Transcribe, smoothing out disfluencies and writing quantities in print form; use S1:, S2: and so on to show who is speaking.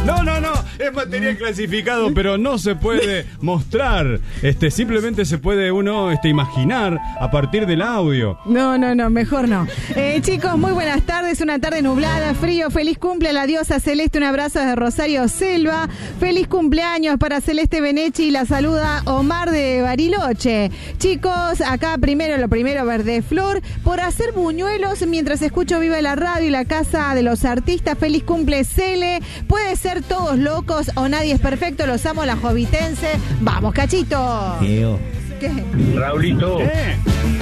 S1: No, es material clasificado, pero no se puede mostrar. Simplemente se puede uno imaginar a partir del audio.
S2: No, mejor no. Chicos, muy buenas tardes. Una tarde nublada, frío. Feliz cumple a la diosa Celeste. Un abrazo desde Rosario Selva. Feliz cumpleaños para Celeste Benechi. La saluda Omar de Bariloche. Chicos, acá lo primero, Verde Flor, por hacer buñuelos mientras escucho Viva la Radio y la Casa de los Artistas. Feliz cumple, Cele. Puede ser todos locos o nadie es perfecto. Los amo, la jovitense. Vamos, Cachito.
S3: ¿Qué?
S4: Raulito.